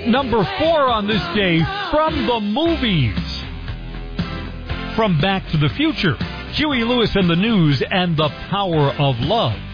Number 4 on this day, from the movies. From Back to the Future, Huey Lewis and the News and The Power of Love.